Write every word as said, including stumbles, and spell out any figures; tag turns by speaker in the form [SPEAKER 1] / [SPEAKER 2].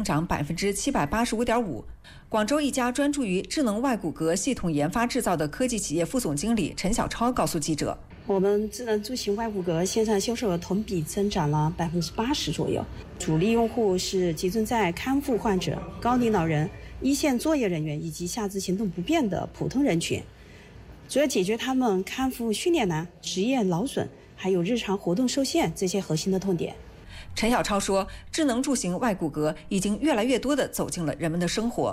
[SPEAKER 1] 长百分之七百八十五点五。广州一家专注于智能外骨骼系统研发制造的科技企业副总经理陈小超告诉记者：“
[SPEAKER 2] 我们智能助行外骨骼线上销售额同比增长了百分之八十左右，主力用户是集中在康复患者、高龄老人、一线作业人员以及下肢行动不便的普通人群，主要解决他们康复训练难、职业劳损，还有日常活动受限这些核心的痛点。”
[SPEAKER 1] 陈小超说，智能助行外骨骼已经越来越多地走进了人们的生活。